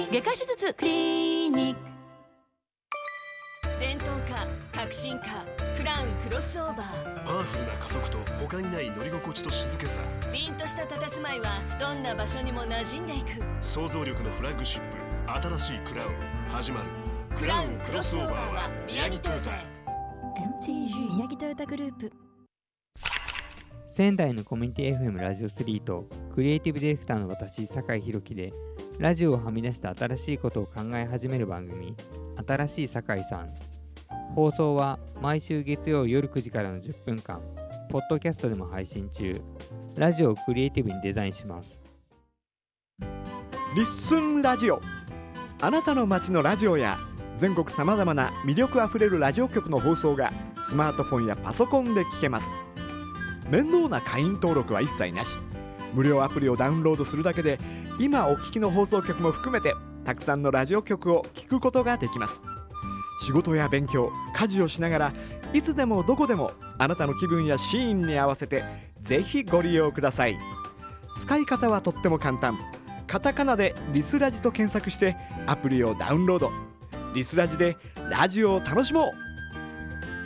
外科手術クリニック。 伝統化、革新化、クラウンクロスオーバー。 パワフルな加速と他にない乗り心地と静けさ。 凛とした佇まいはどんな場所にも馴染んでいく。 想像力のフラッグシップ、新しいクラウン始まる。 クラウンクロスオーバーは宮城トヨタ。 MTG 宮城トヨタグループ。 仙台のコミュニティ FM ラジオ3とクリエイティブディレクターの私酒井宏樹でラジオをはみ出した新しいことを考え始める番組、新しい酒井さん。放送は毎週月曜夜9時からの10分間、ポッドキャストでも配信中。ラジオをクリエイティブにデザインします。 リッスンラジオ。あなたの街のラジオや全国さまざまな魅力あふれるラジオ局の放送がスマートフォンやパソコンで聞けます。面倒な会員登録は一切なし。無料アプリをダウンロードするだけで今お聞きの放送局も含めてたくさんのラジオ局を聞くことができます。仕事や勉強、家事をしながらいつでもどこでもあなたの気分やシーンに合わせてぜひご利用ください。使い方はとっても簡単。カタカナでリスラジと検索してアプリをダウンロード。リスラジでラジオを楽しもう。